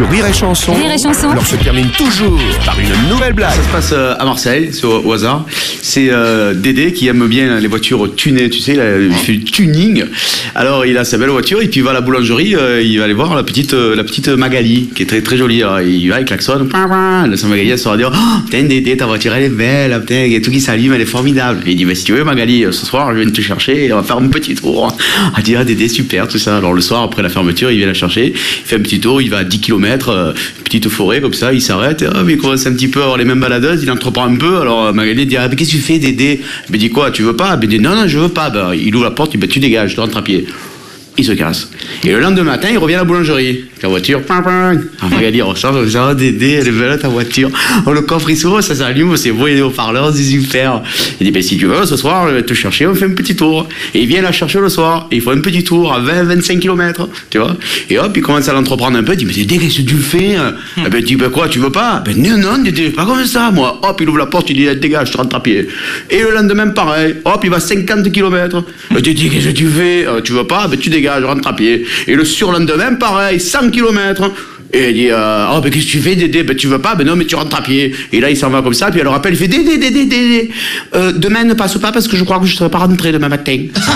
Sur Rire et Chanson, Rire et Chanson. l'heure se termine toujours par une nouvelle blague. Ça se passe à Marseille, c'est au hasard. C'est Dédé qui aime bien les voitures tunées, tu sais, il fait du tuning. Alors il a sa belle voiture et puis il va à la boulangerie, il va aller voir la petite Magali qui est très très jolie. Alors, il va, il klaxonne, sa Magali elle sort dire oh, putain Dédé, ta voiture elle est belle, putain, il y a tout qui s'allume, elle est formidable. Et il dit bah, si tu veux Magali, ce soir je viens te chercher et on va faire un petit tour. Elle dit ah Dédé super tout ça. Alors le soir après la fermeture il vient la chercher, il fait un petit tour, il va à 10 km, petite forêt comme ça, il s'arrête, mais il commence un petit peu à avoir les mêmes baladeuses, il entreprend un peu. Alors Magali dit ah mais qu'est-ce que tu fais Dédé? Il dit quoi, tu veux pas? Il dit non je veux pas. Ben, il ouvre la porte, il dit bah, tu dégages, tu rentres à pied. Il se casse. Et le lendemain matin, il revient à la boulangerie. La voiture, Magali ressort, oh Dédé, elle est belle ta voiture. Oh, le coffre il s'ouvre, ça s'allume, c'est beau, il est haut-parleur, c'est super. Il dit, ben si tu veux, ce soir, je vais te chercher, on fait un petit tour. Et il vient la chercher le soir, et il faut un petit tour à 20-25 km, tu vois. Et hop, il commence à l'entreprendre un peu, il dit, mais Dédé, qu'est-ce que tu fais? Ben, il dit, ben quoi, tu veux pas? Ben non, Dédé, pas comme ça, moi. Hop, il ouvre la porte, il dit, dégage, je rentre à pied. Et le lendemain, pareil, hop, il va 50 km. Ben, Dédé, qu'est-ce que tu fais? Tu veux pas? Ben tu dégages, je rentre à pied. Et le surlendemain, pareil, 100 km. Et il dit, oh, ben qu'est-ce que tu fais, Dédé? Ben tu veux pas? Ben non, mais tu rentres à pied. Et là, il s'en va comme ça, puis elle le rappelle, il fait, Dédé, demain ne passe pas parce que je crois que je ne serai pas rentré demain matin.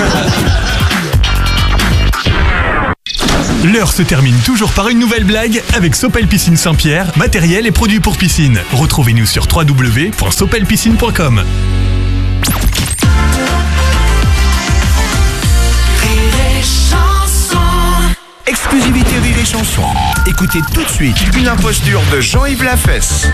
L'heure se termine toujours par une nouvelle blague avec Sopel Piscine Saint-Pierre, matériel et produits pour piscine. Retrouvez-nous sur www.sopelpiscine.com. Exclusivité Rire et Chanson. Écoutez tout de suite une imposture de Jean-Yves Lafesse.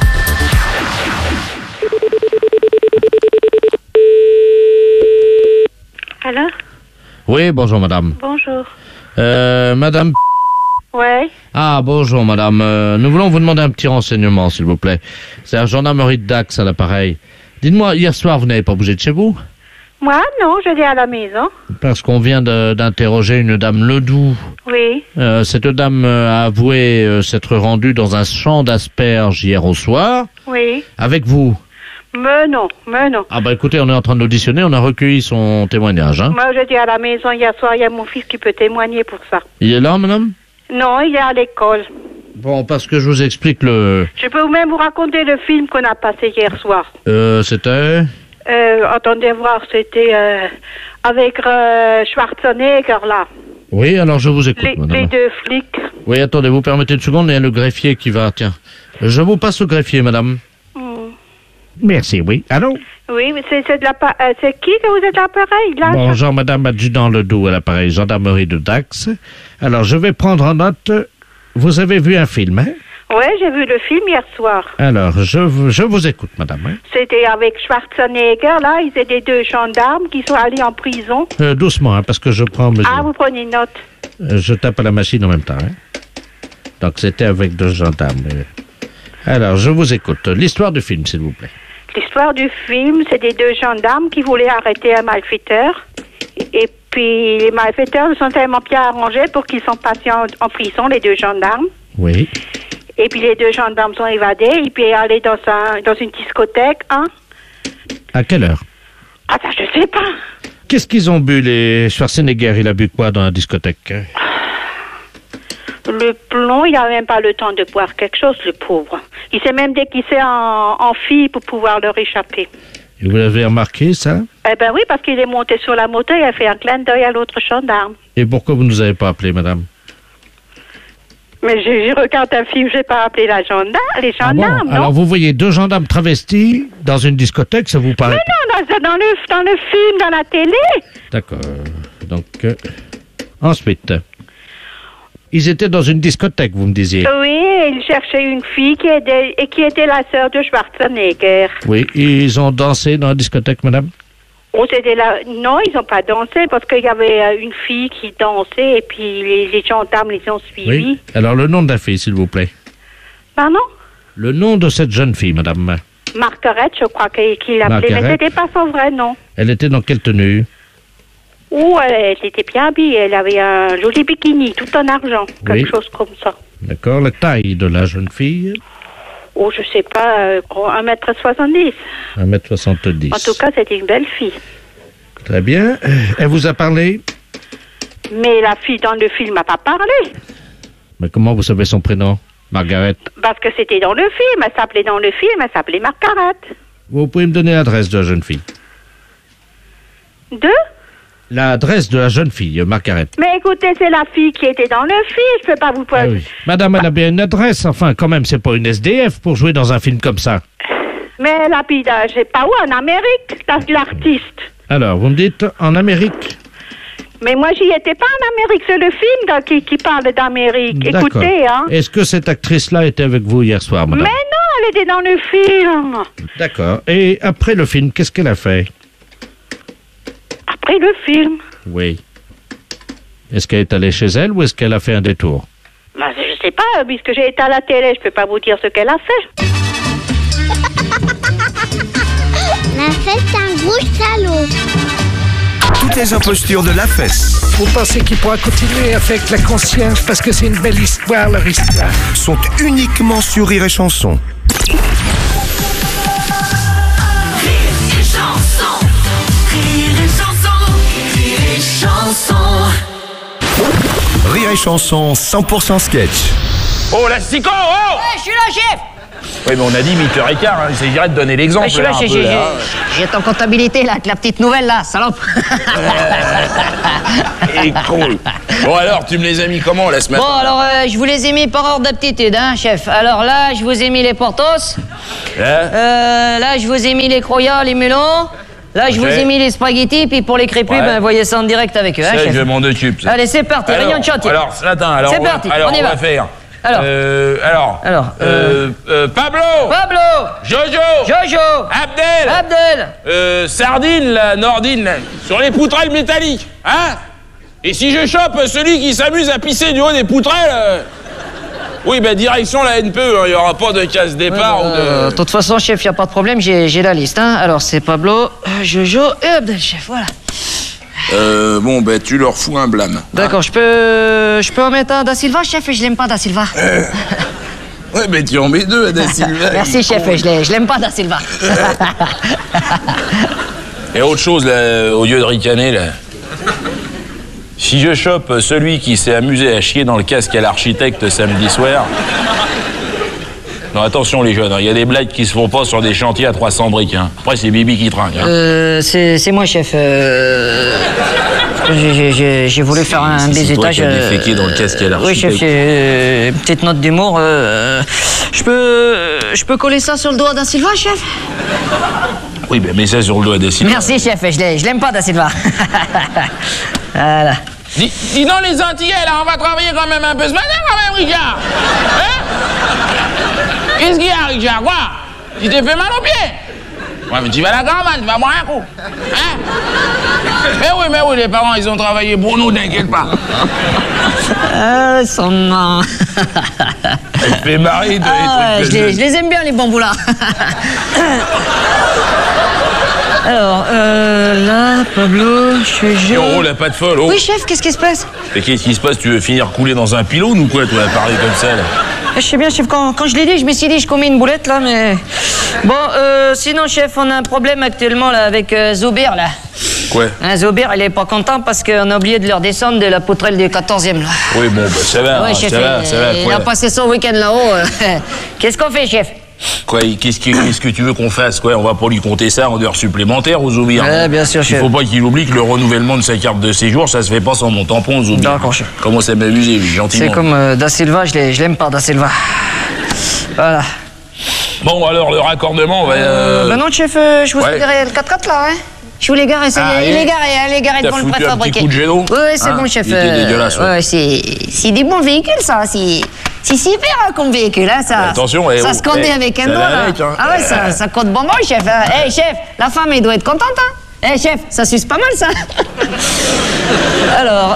Allô? Oui, bonjour madame. Bonjour. Madame... Ouais. Ah, bonjour madame. Nous voulons vous demander un petit renseignement, s'il vous plaît. C'est la gendarmerie de Dax à l'appareil. Dites-moi, hier soir, vous n'avez pas bougé de chez vous? Moi, non, je vais à la maison. Parce qu'on vient d'interroger une dame Ledoux. Oui. Cette dame a avoué s'être rendue dans un champ d'asperges hier au soir. Oui. Avec vous. Mais non. Ah bah écoutez, on est en train de l'auditionner, on a recueilli son témoignage. Hein. Moi, je dis à la maison hier soir, il y a mon fils qui peut témoigner pour ça. Il est là, madame? Non, il est à l'école. Bon, parce que je vous explique le... Je peux même vous raconter le film qu'on a passé hier soir. C'était... Attendez voir, c'était avec Schwarzenegger, là. Oui, alors je vous écoute, madame. Les deux flics. Oui, attendez, vous permettez une seconde, il y a le greffier qui va... Tiens, je vous passe au greffier, madame. Merci, oui. Allô? Oui, mais c'est qui que vous êtes à l'appareil, là? Bonjour, madame adjudant Ledoux à l'appareil gendarmerie de Dax. Alors, je vais prendre en note... Vous avez vu un film, hein? Oui, j'ai vu le film hier soir. Alors, je vous écoute, madame. Hein? C'était avec Schwarzenegger, là. Ils étaient deux gendarmes qui sont allés en prison. Doucement, hein, parce que je prends mesure. Ah, vous prenez une note. Je tape à la machine en même temps. Hein? Donc, c'était avec deux gendarmes. Alors, je vous écoute. L'histoire du film, s'il vous plaît. L'histoire du film, c'est des deux gendarmes qui voulaient arrêter un malfaiteur. Et puis, les malfaiteurs se sont tellement bien arrangés pour qu'ils sont passés en prison, les deux gendarmes. Oui. Et puis, les deux gendarmes sont évadés et puis allés dans une discothèque, hein. À quelle heure? Ah, ça, je sais pas. Qu'est-ce qu'ils ont bu, les Schwarzenegger? Il a bu quoi dans la discothèque? Le plomb, il n'a même pas le temps de boire quelque chose, le pauvre. Il s'est même déguisé en fille pour pouvoir leur échapper. Et vous l'avez remarqué, ça? Eh ben oui, parce qu'il est monté sur la moto et a fait un clin d'œil à l'autre gendarme. Et pourquoi vous ne nous avez pas appelé, madame? Mais je regarde un film, je n'ai pas appelé les gendarmes, bon? non? Alors vous voyez deux gendarmes travestis dans une discothèque, ça vous paraît? Mais non, dans le film, dans la télé. D'accord. Donc, ensuite, ils étaient dans une discothèque, vous me disiez? Oui, ils cherchaient une fille qui était la sœur de Schwarzenegger. Oui, ils ont dansé dans la discothèque, madame? Oh, c'était là. Non, ils n'ont pas dansé parce qu'il y avait une fille qui dansait et puis les gendarmes les ont suivis. Oui. Alors, le nom de la fille, s'il vous plaît. Pardon? Le nom de cette jeune fille, madame. Marguerite, je crois qu'il l'appelait, mais c'était pas son vrai nom. Elle était dans quelle tenue? Oh, elle était bien habillée. Elle avait un joli bikini, tout en argent, quelque chose comme ça. D'accord. La taille de la jeune fille? Oh, je sais pas, 1m70. 1m70. En tout cas, c'était une belle fille. Très bien. Elle vous a parlé? Mais la fille dans le film n'a pas parlé. Mais comment vous savez son prénom? Margaret. Parce que c'était dans le film. Elle s'appelait dans le film, elle s'appelait Margaret. Vous pouvez me donner l'adresse de la jeune fille? L'adresse de la jeune fille, Margaret. Mais écoutez, c'est la fille qui était dans le film, je peux pas vous poser. Ah oui. Madame, elle a bien une adresse, enfin, quand même, c'est pas une SDF pour jouer dans un film comme ça. Mais elle habite, je sais pas où, en Amérique, l'artiste. Alors, vous me dites, en Amérique? Mais moi, j'y étais pas en Amérique, c'est le film qui parle d'Amérique. D'accord. Écoutez, hein. Est-ce que cette actrice-là était avec vous hier soir, madame? Mais non, elle était dans le film. D'accord. Et après le film, qu'est-ce qu'elle a fait? Après le film. Oui. Est-ce qu'elle est allée chez elle ou est-ce qu'elle a fait un détour? Bah, je sais pas, puisque j'ai été à la télé, je peux pas vous dire ce qu'elle a fait. La fête, c'est un gros salaud. Toutes les impostures de la fesse Vous pensez qu'il pourra continuer avec la conscience parce que c'est une belle histoire, leur histoire. sont uniquement sur Rire et Chanson. Rire et Chanson 100% sketch. Oh, l'asticot, oh! Je suis là, chef. Oui, mais on a dit 8h15, hein. Il s'agirait de donner l'exemple. Je suis là, là, un peu, là. j'ai ton comptabilité, là, avec la petite nouvelle, là, salope. Et cool. Bon, alors, tu me les as mis comment, là, ce matin? Bon, alors, je vous les ai mis par ordre d'aptitude, hein, chef. Alors là, je vous ai mis les portos. Là, je vous ai mis les croyats, les melons. Là, je vous ai mis les spaghettis, puis pour les crépus, Ouais. ben, voyez ça en direct avec eux, hein, Ça, chef. je m'en occupe. Ça. Allez, c'est parti, réunion de chantier. Alors, attends, alors, C'est parti, alors, on y va. faire. Alors. Pablo! Pablo! Jojo! Abdel! Sardine, là, Nordine, là, sur les poutrelles métalliques, hein? Et si je chope celui qui s'amuse à pisser du haut des poutrelles, oui, ben, direction la NPE, hein, il n'y aura pas de casse-départ ou de... De toute façon, chef, il n'y a pas de problème, j'ai la liste, hein. Alors, c'est Pablo, Jojo et Abdel, chef, voilà. Bon, ben, tu leur fous un blâme. D'accord, je peux en mettre un Da Silva, chef, et je l'aime pas, Da Silva. Ouais, mais tu en mets deux, à Da Silva. Merci, chef, et je l'aime pas, Da Silva. Et autre chose, là, au lieu de ricaner, là. Si je chope celui qui s'est amusé à chier dans le casque à l'architecte samedi soir... Non, attention les jeunes, il y a des blagues qui se font pas sur des chantiers à 300 briques. Hein. Après, c'est Bibi qui trinque. Hein. C'est moi, chef. J'ai voulu faire un des étages. Toi qui as déféqué dans le casque à l'architecte. Oui, chef, j'ai une petite note d'humour. Je peux coller ça sur le doigt d'A Silva, chef? Oui, ben mets ça sur le doigt d'A Silva. Merci, chef, je l'aime pas, Da Silva. Voilà. Dis donc les Antillais, là, on va travailler quand même un peu ce matin, quand même, Richard. Hein? Qu'est-ce qu'il y a, Richard? Quoi? Tu t'es fait mal au pied? Ouais, mais tu vas à la caravane, tu vas boire un coup. Hein? Mais oui, les parents, ils ont travaillé pour nous, t'inquiète pas. Son nom. Elle te fait marrer de les trucs Je les aime bien, les bambous, là. Alors, là, Pablo, Et oh, la patte folle, oh. Oui, chef, qu'est-ce qui se passe? Mais qu'est-ce qui se passe? Tu veux finir coulé dans un pylône ou quoi, toi, à parler comme ça, là? Je sais bien, chef, quand je l'ai dit, je me suis dit, je commets une boulette, là, mais... Bon, sinon, chef, on a un problème actuellement, là, avec Zoubir, là. Quoi? Hein, Zoubir, il est pas content parce qu'on a oublié de leur descendre de la poutrelle du 14e, là. Oui, bon, bah, ça va, Ouais, hein, chef, ça va, il quoi. a passé son week-end là-haut. Qu'est-ce qu'on fait, chef? Quoi, qu'est-ce que tu veux qu'on fasse, quoi? On va pas lui compter ça en heures supplémentaires aux Zoubir. Ouais, bien sûr, chef. Il faut pas qu'il oublie que le renouvellement de sa carte de séjour, ça se fait pas sans mon tampon aux Zoubir. D'accord, chef. Comment ça m'amuser, lui, gentiment. C'est comme Da Silva, je l'aime pas, Da Silva. Voilà. Bon, alors, le raccordement, on va... Bah non, chef, je vous ai garé le 4x4, là, hein. Je vous l'ai garé, il est garé devant le préfabriqué. Coup de jet d'eau? Oui, c'est bon, chef. Il était dégueulasse, ouais. Ouais, c'est des bons véhicules, ça. C'est super comme véhicule, hein, ça. Attention, ça se conduit avec un ça doigt, va là. avec, hein. Ah ouais, ça compte bonbon, chef. Eh, chef, la femme, elle doit être contente, hein. Eh, chef, ça suce pas mal, ça. Alors,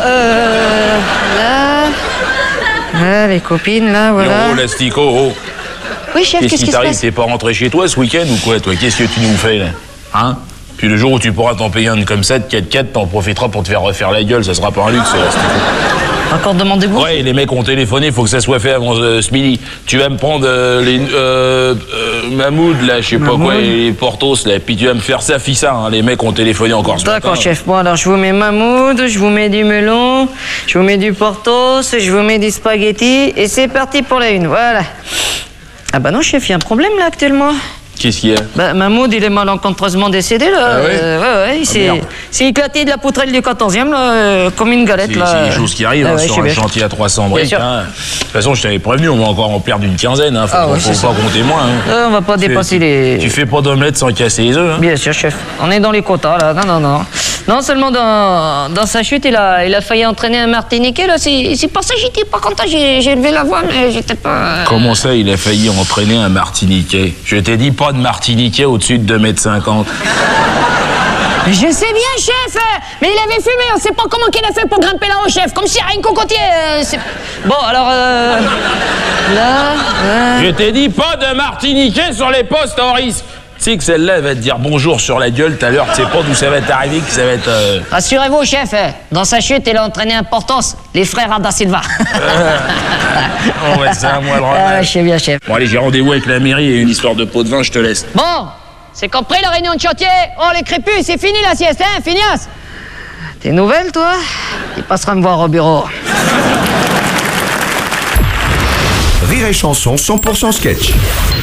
là, les copines, là, voilà. Oh, l'astico, oh. Oui, chef, Qu'est-ce qui se t'arrive? passe? T'es pas rentré chez toi ce week-end ou quoi, toi? Qu'est-ce que tu nous fais, là? Hein? Puis le jour où tu pourras t'en payer un comme ça, de 4x4, t'en profiteras pour te faire refaire la gueule, ça sera pas un luxe, l'astico. Encore demandez-vous? Ouais, les mecs ont téléphoné, faut que ça soit fait avant ce midi. Tu vas me prendre les Mahmoud, là, je sais pas quoi, les Portos, là, puis tu vas me faire ça, fissa, hein. Les mecs ont téléphoné encore ce matin. D'accord, chef. Bon, alors, je vous mets Mahmoud, je vous mets du melon, je vous mets du Portos, je vous mets des spaghettis, et c'est parti pour la une, voilà. Ah bah non, chef, il y a un problème, là, actuellement. Qu'est-ce qu'il y a? Bah, Mahmoud, il est malencontreusement décédé, là. Ah ouais? Ouais, c'est éclaté de la poutrelle du 14e, là, comme une galette, là. C'est des choses qui arrivent, hein, sur un chantier à 300 briques, hein. De toute façon, je t'avais prévenu, on va encore en perdre une quinzaine, hein. Faut pas compter moins, hein. On va pas dépasser les... Tu fais pas d'omelette sans casser les œufs, hein. Bien sûr, chef. On est dans les quotas, là. Non. Non seulement dans sa chute, il a failli entraîner un Martiniquais, là. C'est pas ça, j'étais pas content. J'ai levé la voix, mais j'étais pas... Comment ça, il a failli entraîner un Martiniquais? Je t'ai dit pas de Martiniquais au-dessus de 2,50 m. Je sais bien, chef, mais il avait fumé, on sait pas comment qu'il a fait pour grimper là-haut, chef, comme si rien cocotier. Bon, alors, là... Je t'ai dit pas de Martiniquais sur les postes, Horace. Tu sais que celle-là, elle va te dire bonjour sur la gueule tout à l'heure, tu sais pas d'où ça va t'arriver, que ça va être... Rassurez-vous, chef, dans sa chute, il a entraîné un Portos, les frères Ada Silva. On va ça, moi, le renard. Je sais bien, chef. Bon, allez, j'ai rendez-vous avec la mairie et une histoire de pot de vin, je te laisse. Bon, c'est compris la réunion de chantier. Oh, les crépus, c'est fini la sieste, hein, Finias? T'es nouvelle, toi? Il passera me voir au bureau. Rire et Chanson 100% sketch.